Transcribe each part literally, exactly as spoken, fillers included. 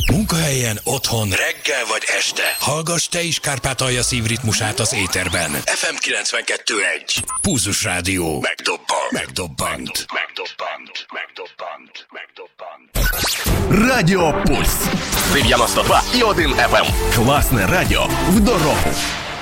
Munkahelyen, otthon, reggel vagy este. Hallgass te is Kárpátalja szívritmusát az éterben. ef em kilencvenkettő egy. Pulzus Rádió. Megdobbant. Megdobbant. Megdobbant. Megdobbant. Megdobbant. Радио Пульс. девяносто два и один эф эм. Классное радио в дорогу.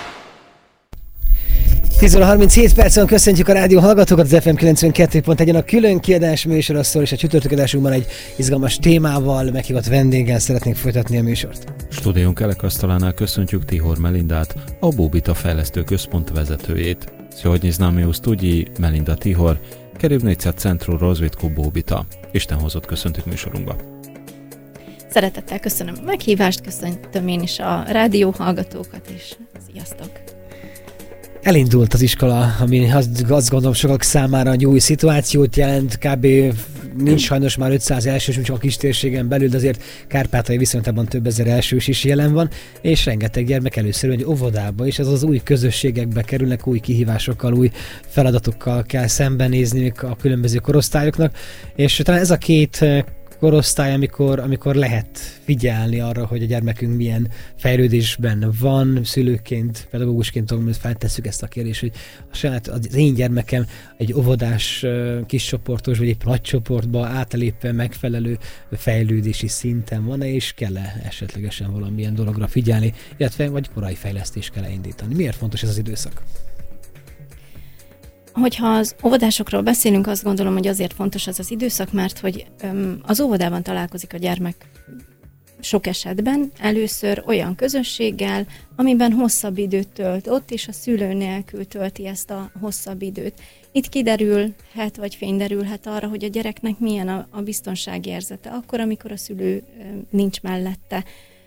tíz óra harminchét percen köszöntjük a rádió hallgatókat, az ef em kilencvenkettő pont egyen a külön kiadás műsor szól, és a csütörtöködásunkban egy izgalmas témával, meghívott vendéggel szeretnénk folytatni a műsort. Stúdiónk elekasztalánál köszöntjük Tihor Melindát, a Bóbita Fejlesztő Központ vezetőjét. Сегодня с нами у студии Melinda Tihor, kerülnétszer Centru Rozvitku Bóbita. Isten hozott köszöntük műsorunkba. Szeretettel köszönöm a meghívást, köszöntöm én is a rádió hallgatókat, és sziasztok! Elindult az iskola, ami azt, azt gondolom sokak számára egy új szituációt jelent, kb. Nincs sajnos már ötszáz elsős, csak a kistérségen belül, de azért Kárpátalja viszonylatban több ezer elsős is jelen van, és rengeteg gyermek először egy óvodába, és ez az új közösségekbe kerülnek, új kihívásokkal, új feladatokkal kell szembenézniük a különböző korosztályoknak, és talán ez a két korosztály, amikor, amikor lehet figyelni arra, hogy a gyermekünk milyen fejlődésben van, szülőként, pedagógusként feltesszük ezt a kérdést, hogy a saját, az én gyermekem egy óvodás kis csoportos, vagy egy nagy csoportba átlépve megfelelő fejlődési szinten van-e, és kell-e esetlegesen valamilyen dologra figyelni, illetve vagy korai fejlesztést kell indítani. Miért fontos ez az időszak? Hogyha az óvodásokról beszélünk, azt gondolom, hogy azért fontos ez az időszak, mert hogy öm, az óvodában találkozik a gyermek sok esetben először olyan közösséggel, amiben hosszabb időt tölt ott, és a szülő nélkül tölti ezt a hosszabb időt. Itt kiderülhet, vagy fényderülhet arra, hogy a gyereknek milyen a, a biztonsági érzete, akkor, amikor a szülő öm, nincs mellette.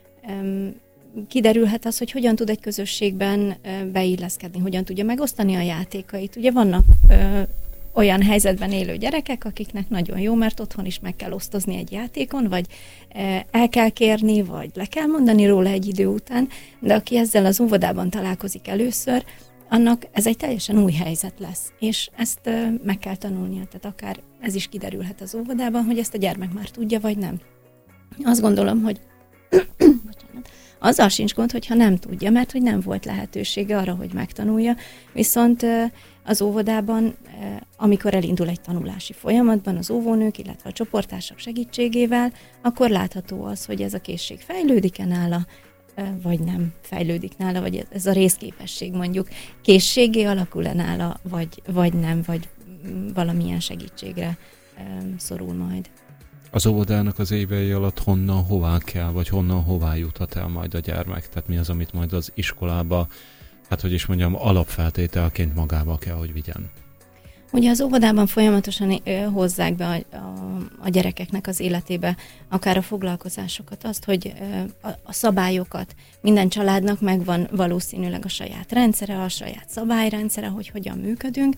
Öm, Kiderülhet az, hogy hogyan tud egy közösségben beilleszkedni, hogyan tudja megosztani a játékait. Ugye vannak ö, olyan helyzetben élő gyerekek, akiknek nagyon jó, mert otthon is meg kell osztozni egy játékon, vagy ö, el kell kérni, vagy le kell mondani róla egy idő után, de aki ezzel az óvodában találkozik először, annak ez egy teljesen új helyzet lesz, és ezt ö, meg kell tanulnia. Tehát akár ez is kiderülhet az óvodában, hogy ezt a gyermek már tudja, vagy nem. Azt gondolom, hogy bocsánat, azzal sincs gond, hogyha nem tudja, mert hogy nem volt lehetősége arra, hogy megtanulja, viszont az óvodában, amikor elindul egy tanulási folyamatban az óvónők, illetve a csoporttársak segítségével, akkor látható az, hogy ez a készség fejlődik-e nála, vagy nem fejlődik nála, vagy ez a részképesség mondjuk készségé alakul-e nála, vagy, vagy nem, vagy valamilyen segítségre szorul majd. Az óvodának az évei alatt honnan hová kell, vagy honnan hová juthat el majd a gyermek? Tehát mi az, amit majd az iskolába, hát hogy is mondjam, alapfeltételként magába kell, hogy vigyen? Ugye az óvodában folyamatosan ö, hozzák be a, a, a gyerekeknek az életébe akár a foglalkozásokat, azt, hogy ö, a, a szabályokat, minden családnak megvan valószínűleg a saját rendszere, a saját szabályrendszere, hogy hogyan működünk,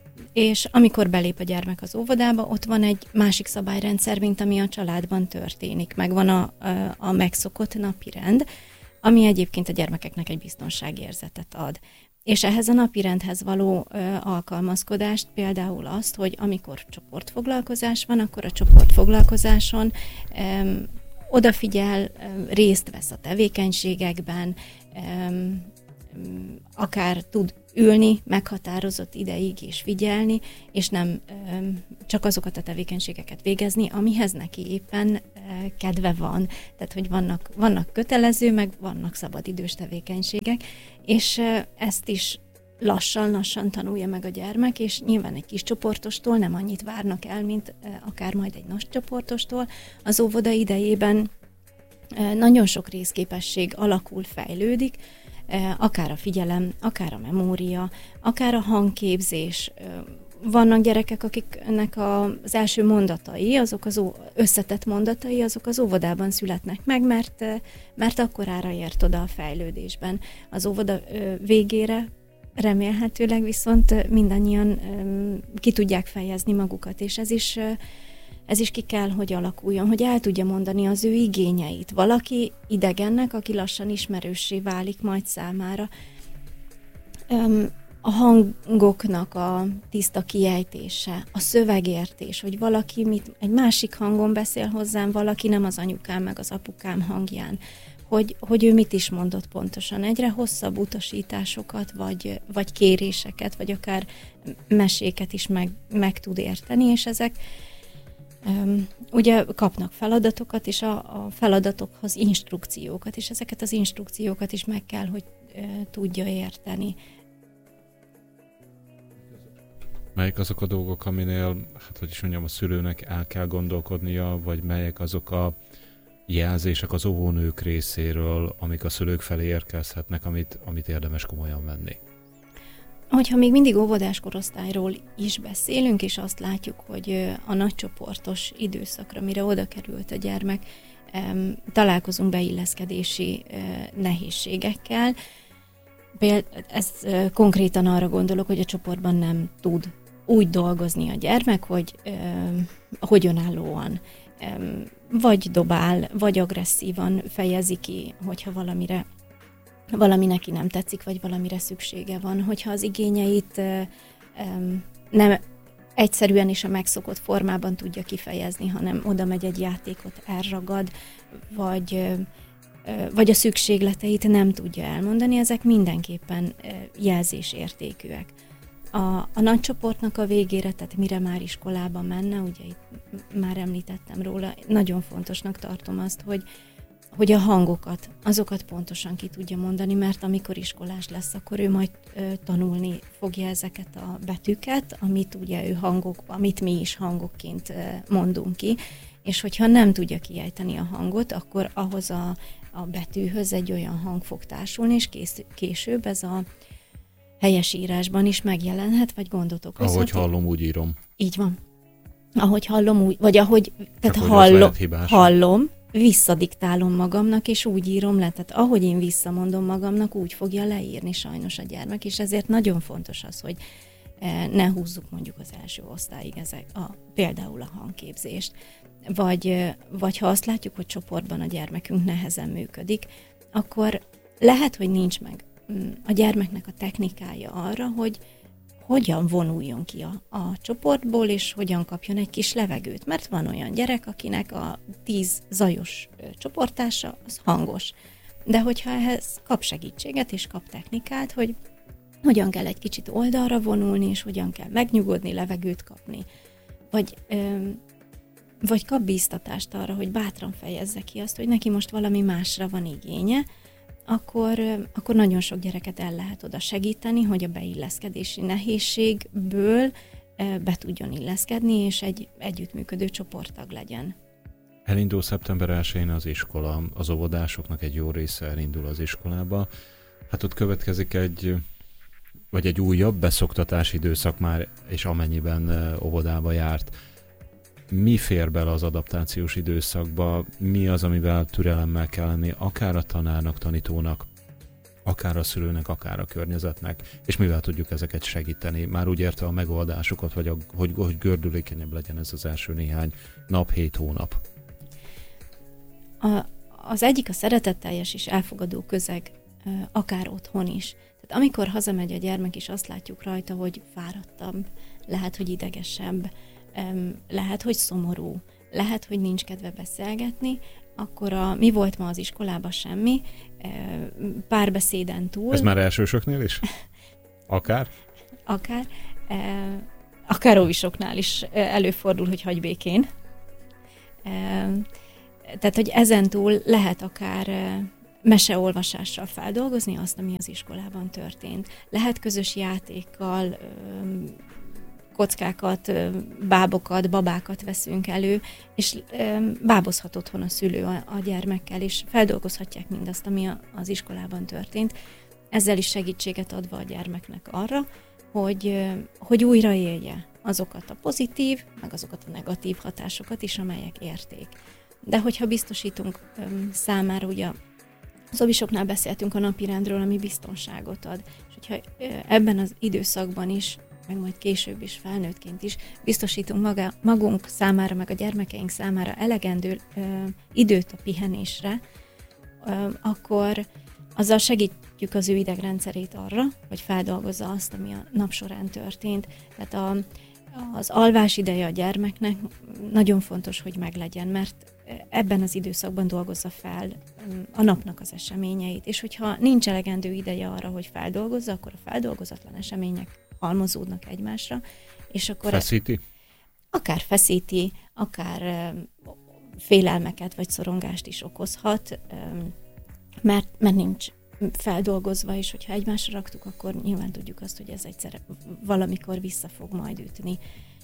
és amikor belép a gyermek az óvodába, ott van egy másik szabályrendszer, mint ami a családban történik. Megvan a, a, a megszokott napirend, ami egyébként a gyermekeknek egy biztonságérzetet ad. És ehhez a napirendhez való ö, alkalmazkodást, például azt, hogy amikor csoportfoglalkozás van, akkor a csoportfoglalkozáson ö, odafigyel, ö, részt vesz a tevékenységekben, ö, akár tud ülni meghatározott ideig és figyelni, és nem ö, csak azokat a tevékenységeket végezni, amihez neki éppen ö, kedve van. Tehát, hogy vannak, vannak kötelező, meg vannak szabadidős tevékenységek, és ö, ezt is lassan-lassan tanulja meg a gyermek, és nyilván egy kis csoportostól nem annyit várnak el, mint ö, akár majd egy nagy csoportostól. Az óvoda idejében ö, nagyon sok részképesség alakul, fejlődik, akár a figyelem, akár a memória, akár a hangképzés. Vannak gyerekek, akiknek az első mondatai, azok az összetett mondatai, azok az óvodában születnek meg, mert, mert akkorára ért oda a fejlődésben. Az óvoda végére remélhetőleg viszont mindannyian ki tudják fejezni magukat, és ez is Ez is ki kell, hogy alakuljon, hogy el tudja mondani az ő igényeit. Valaki idegennek, aki lassan ismerőssé válik majd számára. Öm, a hangoknak a tiszta kiejtése, a szövegértés, hogy valaki mit, egy másik hangon beszél hozzám, valaki nem az anyukám meg az apukám hangján, hogy, hogy ő mit is mondott pontosan. Egyre hosszabb utasításokat, vagy, vagy kéréseket, vagy akár meséket is meg, meg tud érteni, és ezek um, ugye kapnak feladatokat, és a, a feladatokhoz instrukciókat, és ezeket az instrukciókat is meg kell, hogy uh, tudja érteni. Melyek azok a dolgok, aminél, hát hogy is mondjam, a szülőnek el kell gondolkodnia, vagy melyek azok a jelzések az óvónők részéről, amik a szülők felé érkezhetnek, amit, amit érdemes komolyan venni? Hogyha még mindig óvodás korosztályról is beszélünk, és azt látjuk, hogy a nagycsoportos időszakra, mire oda került a gyermek, találkozunk beilleszkedési nehézségekkel. Ez konkrétan arra gondolok, hogy a csoportban nem tud úgy dolgozni a gyermek, hogy, hogy önállóan vagy dobál, vagy agresszívan fejezi ki, hogyha valamire, valami neki nem tetszik, vagy valamire szüksége van. Hogyha az igényeit nem egyszerűen és a megszokott formában tudja kifejezni, hanem oda megy egy játékot, elragad, vagy, vagy a szükségleteit nem tudja elmondani, ezek mindenképpen jelzésértékűek. A, a nagycsoportnak a végére, tehát mire már iskolába menne, ugye itt már említettem róla, nagyon fontosnak tartom azt, hogy, hogy a hangokat, azokat pontosan ki tudja mondani, mert amikor iskolás lesz, akkor ő majd ö, tanulni fogja ezeket a betűket, amit ugye ő hangok, amit mi is hangokként ö, mondunk ki, és hogyha nem tudja kiejteni a hangot, akkor ahhoz a, a betűhöz egy olyan hang fog társulni, és kész, később ez a helyes írásban is megjelenhet, vagy gondot okozhat. Ahogy hallom, úgy írom. Így van. Ahogy hallom, úgy, vagy ahogy tehát hallom, hallom, visszadiktálom magamnak, és úgy írom le. Tehát ahogy én visszamondom magamnak, úgy fogja leírni sajnos a gyermek, és ezért nagyon fontos az, hogy ne húzzuk mondjuk az első osztályig ezek a, például a hangképzést. Vagy, vagy ha azt látjuk, hogy csoportban a gyermekünk nehezen működik, akkor lehet, hogy nincs meg a gyermeknek a technikája arra, hogy hogyan vonuljon ki a, a csoportból, és hogyan kapjon egy kis levegőt. Mert van olyan gyerek, akinek a tíz zajos csoporttársa, az hangos. De hogyha ehhez kap segítséget, és kap technikát, hogy hogyan kell egy kicsit oldalra vonulni, és hogyan kell megnyugodni, levegőt kapni. Vagy, ö, vagy kap bíztatást arra, hogy bátran fejezze ki azt, hogy neki most valami másra van igénye, Akkor, akkor nagyon sok gyereket el lehet oda segíteni, hogy a beilleszkedési nehézségből be tudjon illeszkedni, és egy együttműködő csoporttag legyen. Elindul szeptember elsején az iskola, az óvodásoknak egy jó része elindul az iskolába. Hát ott következik egy, vagy egy újabb beszoktatási időszak már, és amennyiben óvodába járt. Mi fér bele az adaptációs időszakba, mi az, amivel türelemmel kell lenni, akár a tanárnak, tanítónak, akár a szülőnek, akár a környezetnek, és mivel tudjuk ezeket segíteni, már úgy érte a megoldásokat, vagy a, hogy, hogy gördülékenyebb legyen ez az első néhány nap, hét hónap. A, az egyik a szeretetteljes és elfogadó közeg, akár otthon is. Tehát amikor hazamegy a gyermek, és azt látjuk rajta, hogy fáradtabb, lehet, hogy idegesebb, lehet, hogy szomorú, lehet, hogy nincs kedve beszélgetni, akkor a mi volt ma az iskolában semmi, párbeszéden túl... Ez már elsősöknél is? Akár? Akár. Akár óvisoknál is előfordul, hogy hagy békén. Tehát, hogy ezen túl lehet akár meseolvasással feldolgozni azt, ami az iskolában történt. Lehet közös játékkal, kockákat, bábokat, babákat veszünk elő, és bábozhat otthon a szülő a, a gyermekkel, és feldolgozhatják mindazt, ami a, az iskolában történt, ezzel is segítséget adva a gyermeknek arra, hogy, hogy újra élje azokat a pozitív, meg azokat a negatív hatásokat is, amelyek érték. De hogyha biztosítunk számára, ugye az óvisoknál beszéltünk a napirendről, ami biztonságot ad, és hogyha ebben az időszakban is, meg majd később is, felnőttként is biztosítunk maga, magunk számára, meg a gyermekeink számára elegendő ö, időt a pihenésre, ö, akkor, azzal segítjük az ő idegrendszerét arra, hogy feldolgozza azt, ami a nap során történt. Tehát a, az alvás ideje a gyermeknek nagyon fontos, hogy meglegyen, mert ebben az időszakban dolgozza fel a napnak az eseményeit, és hogyha nincs elegendő ideje arra, hogy feldolgozza, akkor a feldolgozatlan események halmozódnak egymásra, és akkor... Feszíti? Akár feszíti, akár félelmeket vagy szorongást is okozhat, mert, mert nincs feldolgozva, és hogyha egymásra raktuk, akkor nyilván tudjuk azt, hogy ez egyszer valamikor vissza fog majd ütni.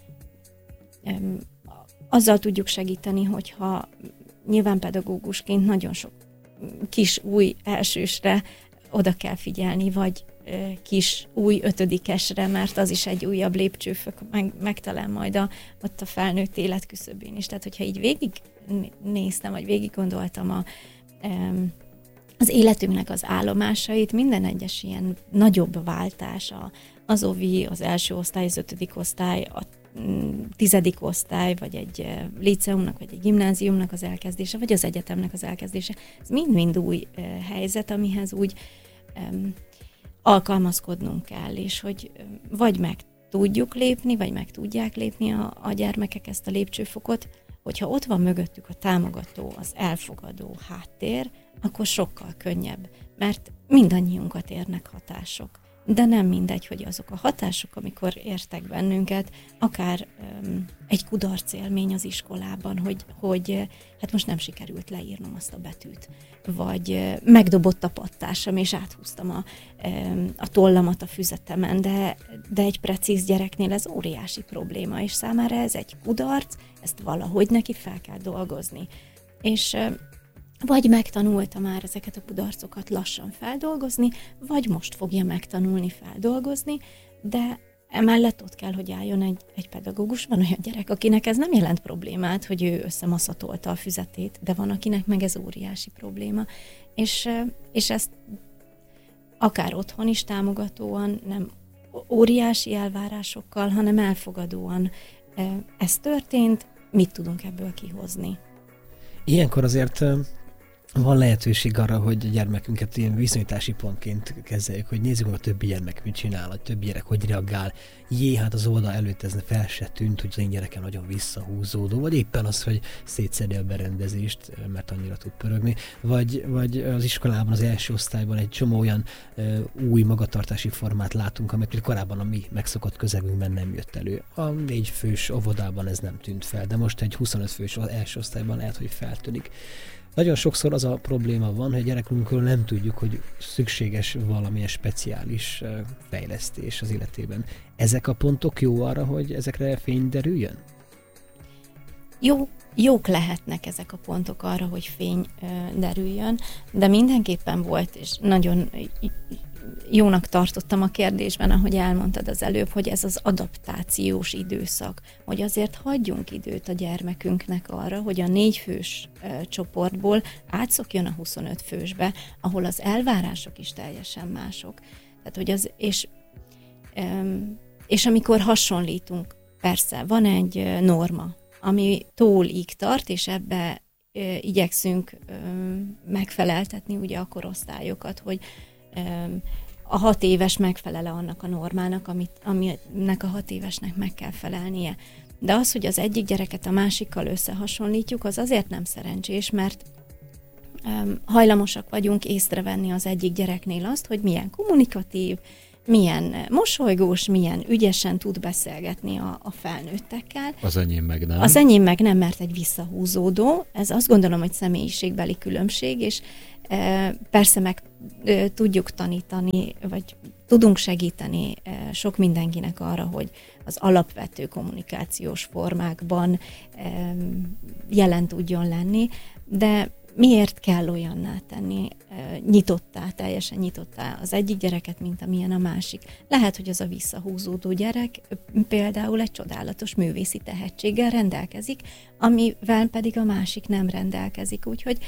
Azzal tudjuk segíteni, hogyha nyilván pedagógusként nagyon sok kis új elsősre oda kell figyelni, vagy kis új ötödikesre, mert az is egy újabb lépcsőfok, meg, megtalál majd a, ott a felnőtt élet küszöbén is. Tehát, hogyha így végig néztem, vagy végig gondoltam a, az életünknek az állomásait, minden egyes ilyen nagyobb váltás, az ovi, az első osztály, az ötödik osztály, a tizedik osztály, vagy egy líceumnak, vagy egy gimnáziumnak az elkezdése, vagy az egyetemnek az elkezdése, ez mind-mind új helyzet, amihez úgy um, alkalmazkodnunk kell, és hogy vagy meg tudjuk lépni, vagy meg tudják lépni a, a gyermekek ezt a lépcsőfokot, hogyha ott van mögöttük a támogató, az elfogadó háttér, akkor sokkal könnyebb, mert mindannyiunkat érnek hatások. De nem mindegy, hogy azok a hatások, amikor értek bennünket, akár um, egy kudarc élmény az iskolában, hogy, hogy hát most nem sikerült leírnom azt a betűt, vagy uh, megdobott a pattársam, és áthúztam a, um, a tollamat a füzetemen, de, de egy precíz gyereknél ez óriási probléma, és számára ez egy kudarc, ezt valahogy neki fel kell dolgozni. És uh, vagy megtanulta már ezeket a kudarcokat lassan feldolgozni, vagy most fogja megtanulni feldolgozni, de emellett ott kell, hogy álljon egy, egy pedagógus. Van olyan gyerek, akinek ez nem jelent problémát, hogy ő összemaszatolta a füzetét, de van, akinek meg ez óriási probléma. És, és ezt akár otthon is támogatóan, nem óriási elvárásokkal, hanem elfogadóan ez történt, mit tudunk ebből kihozni. Ilyenkor azért van lehetőség arra, hogy a gyermekünket ilyen viszonyítási pontként kezeljük, hogy nézzük meg a többi gyermek mit csinál, a többi gyerek hogy reagál. Jé, hát az oldal előtt ez fel se tűnt, hogy az én gyerekem nagyon visszahúzódó, vagy éppen az, hogy szétszedi a berendezést, mert annyira tud pörögni, vagy, vagy az iskolában, az első osztályban egy csomó olyan uh, új magatartási formát látunk, amit korábban a mi megszokott közegünkben nem jött elő. A négy fős óvodában ez nem tűnt fel, de most egy huszonöt fős első osztályban lehet, hogy feltűnik. Nagyon sokszor az a probléma van, hogy a gyerekünkről nem tudjuk, hogy szükséges valamilyen speciális fejlesztés az életében. Ezek a pontok jó arra, hogy ezekre fény derüljön? Jó, jók lehetnek ezek a pontok arra, hogy fény derüljön, de mindenképpen volt, és nagyon jónak tartottam a kérdésben, ahogy elmondtad az előbb, hogy ez az adaptációs időszak, hogy azért hagyjunk időt a gyermekünknek arra, hogy a négy fős e, csoportból átszokjon a huszonöt fősbe, ahol az elvárások is teljesen mások. Tehát, hogy az, és, e, és amikor hasonlítunk, persze, van egy norma, ami tólig tart, és ebbe e, igyekszünk e, megfeleltetni ugye a korosztályokat, hogy a hat éves megfelele annak a normának, amit, aminek a hat évesnek meg kell felelnie. De az, hogy az egyik gyereket a másikkal összehasonlítjuk, az azért nem szerencsés, mert um, hajlamosak vagyunk észrevenni az egyik gyereknél azt, hogy milyen kommunikatív, milyen mosolygós, milyen ügyesen tud beszélgetni a, a felnőttekkel. Az enyém meg nem. Az enyém meg nem, mert egy visszahúzódó. Ez azt gondolom, hogy személyiségbeli különbség, és e, persze meg e, tudjuk tanítani, vagy tudunk segíteni e, sok mindenkinek arra, hogy az alapvető kommunikációs formákban e, jelen tudjon lenni, de miért kell olyanná tenni, nyitottá, teljesen nyitottá az egyik gyereket, mint amilyen a másik. Lehet, hogy az a visszahúzódó gyerek például egy csodálatos művészi tehetséggel rendelkezik, amivel pedig a másik nem rendelkezik. Úgyhogy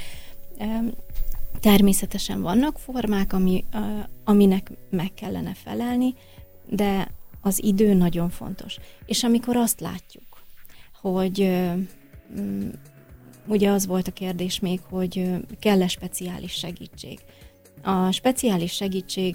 természetesen vannak formák, ami, aminek meg kellene felelni, de az idő nagyon fontos. És amikor azt látjuk, hogy ugye az volt a kérdés még, hogy kell-e speciális segítség. A speciális segítség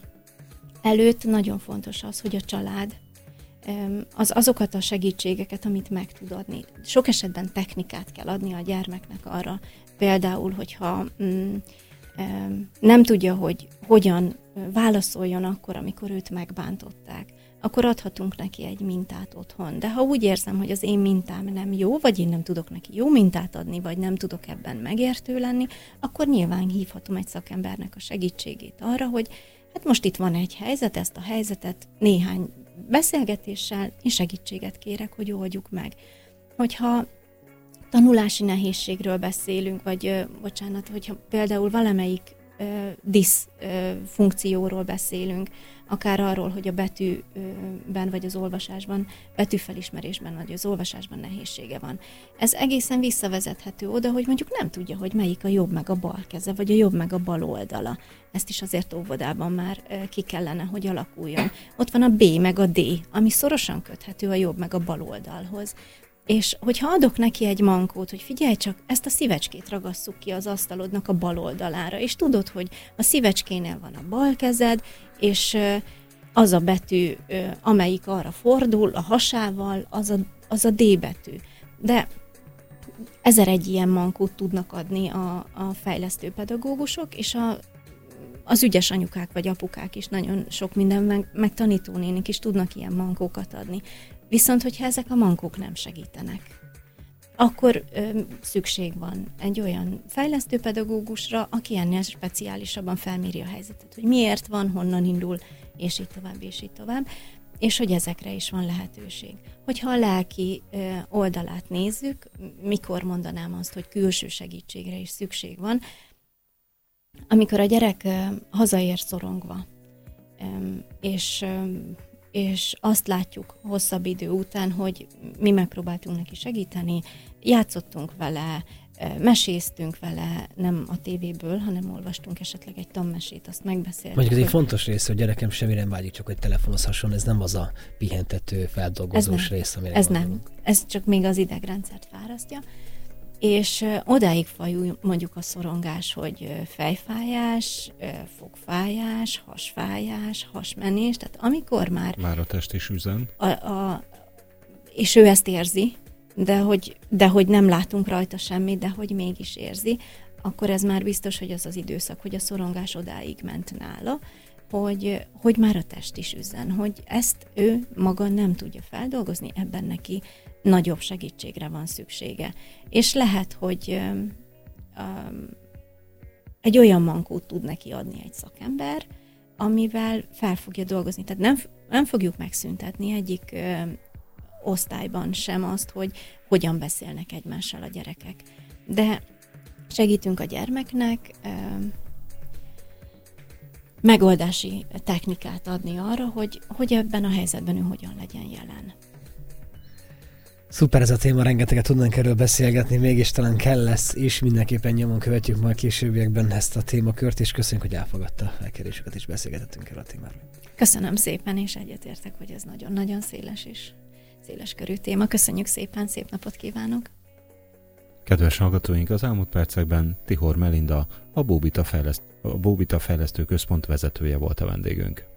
előtt nagyon fontos az, hogy a család az azokat a segítségeket, amit meg tud adni. Sok esetben technikát kell adni a gyermeknek arra, például, hogyha mm, nem tudja, hogy hogyan válaszoljon akkor, amikor őt megbántották, akkor adhatunk neki egy mintát otthon. De ha úgy érzem, hogy az én mintám nem jó, vagy én nem tudok neki jó mintát adni, vagy nem tudok ebben megértő lenni, akkor nyilván hívhatom egy szakembernek a segítségét arra, hogy hát most itt van egy helyzet, ezt a helyzetet néhány beszélgetéssel én segítséget kérek, hogy oldjuk meg. Hogyha tanulási nehézségről beszélünk, vagy ö, bocsánat, hogyha például valamelyik ö, disz ö, funkcióról beszélünk, akár arról, hogy a betűben vagy az olvasásban, betűfelismerésben vagy az olvasásban nehézsége van. Ez egészen visszavezethető oda, hogy mondjuk nem tudja, hogy melyik a jobb meg a bal keze, vagy a jobb meg a bal oldala. Ezt is azért óvodában már ki kellene, hogy alakuljon. Ott van a B meg a D, ami szorosan köthető a jobb meg a bal oldalhoz. És hogyha adok neki egy mankót, hogy figyelj csak, ezt a szívecskét ragasszuk ki az asztalodnak a bal oldalára, és tudod, hogy a szívecskénél van a bal kezed, és az a betű, amelyik arra fordul, a hasával, az a, az a D betű. De ezer egy ilyen mankót tudnak adni a, a fejlesztő pedagógusok, és a, az ügyes anyukák vagy apukák is nagyon sok minden, meg, meg tanítónénik is tudnak ilyen mankókat adni. Viszont, hogyha ezek a mankók nem segítenek, akkor ö, szükség van egy olyan fejlesztőpedagógusra, aki ennél speciálisabban felméri a helyzetet, hogy miért van, honnan indul, és így tovább, és így tovább, és hogy ezekre is van lehetőség. Hogyha a lelki ö, oldalát nézzük, mikor mondanám azt, hogy külső segítségre is szükség van, amikor a gyerek ö, hazaér szorongva, ö, és ö, és azt látjuk hosszabb idő után, hogy mi megpróbáltunk neki segíteni, játszottunk vele, meséztünk vele, nem a tévéből, hanem olvastunk esetleg egy tanmesét, azt megbeszéltük. Mondjuk ez egy fontos rész, hogy gyerekem semmire nem vágyik, csak hogy telefonozhasson, ez nem az a pihentető, feldolgozós rész, amire ez gondolunk. nem, ez csak még az idegrendszert fárasztja. És odáig fajul mondjuk a szorongás, hogy fejfájás, fogfájás, hasfájás, hasmenés, tehát amikor már... Már a test is üzen. A, a, és ő ezt érzi, de hogy, de hogy nem látunk rajta semmit, de hogy mégis érzi, akkor ez már biztos, hogy az az időszak, hogy a szorongás odáig ment nála, hogy, hogy már a test is üzen, hogy ezt ő maga nem tudja feldolgozni, ebben neki nagyobb segítségre van szüksége. És lehet, hogy um, um, egy olyan mankót tud neki adni egy szakember, amivel fel fogja dolgozni. Tehát nem, nem fogjuk megszüntetni egyik um, osztályban sem azt, hogy hogyan beszélnek egymással a gyerekek. De segítünk a gyermeknek um, megoldási technikát adni arra, hogy, hogy ebben a helyzetben ő hogyan legyen jelen. Szuper ez a téma, rengeteget tudnánk erről beszélgetni, mégis talán kell lesz, és mindenképpen nyomon követjük majd későbbiekben ezt a témakört, és köszönjük, hogy elfogadta a felkérésüket, és beszélgetettünk erről a témáról. Köszönöm szépen, és egyetértek, hogy ez nagyon-nagyon széles és széles körű téma. Köszönjük szépen, szép napot kívánok! Kedves hallgatóink, az elmúlt percekben Tihor Melinda, a Bóbita, fejleszt, a Bóbita Fejlesztő Központ vezetője volt a vendégünk.